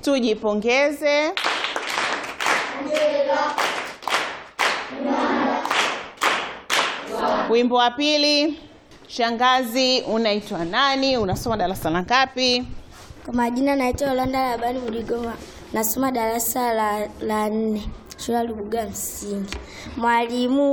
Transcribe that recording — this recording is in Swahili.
Tujipongeze. Wimbo wa pili. Shangazi, unaitwa nani? Unasoma darasa la ngapi? Kwa majina naitwa Yolanda Labani Mudigoma. Nasoma darasa la 4, shule ya Lubuga Msingi. Mwalimu